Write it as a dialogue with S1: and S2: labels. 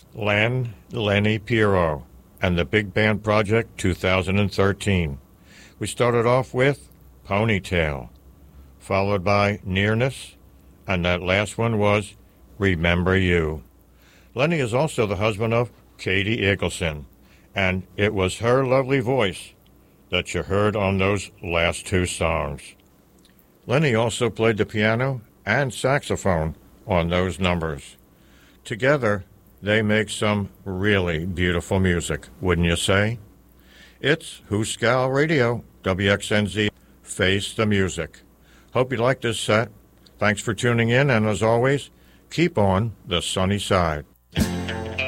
S1: Lenny Pirro, and the Big Band Project 2013. We started off with Ponytail, followed by Nearness, and that last one was Remember You. Lenny is also the husband of Katie Eagleson, and it was her lovely voice that you heard on those last two songs. Lenny also played the piano and saxophone on those numbers. Together, they make some really beautiful music, wouldn't you say? It's Hooskow Radio, WXNZ, Face the Music. Hope you like this set. Thanks for tuning in, and as always, keep on the sunny side.